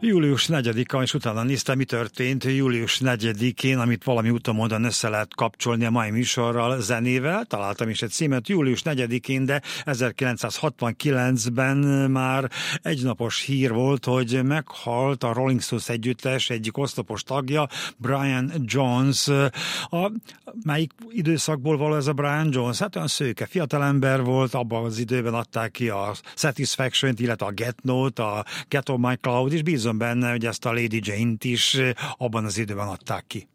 Július 4-a, és utána néztem, mi történt július 4-én, amit valami úton módon össze lehet kapcsolni a mai műsorral, zenével. Találtam is egy címet július 4-én, de 1969-ben már egynapos hír volt, hogy meghalt a Rolling Stones együttes egyik oszlopos tagja, Brian Jones. Melyik időszakból való ez a Brian Jones? Hát olyan szőke fiatalember volt, abban az időben adták ki a Satisfaction-t, illetve a Get Note, a Get On My Cloud, és bízom benne, hogy ezt a Lady Jane-t is abban az időben adták ki.